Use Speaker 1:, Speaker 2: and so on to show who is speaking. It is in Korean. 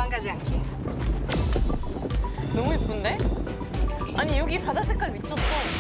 Speaker 1: 도망가지 않게.
Speaker 2: 너무 예쁜데? 아니 여기 바다 색깔 미쳤어.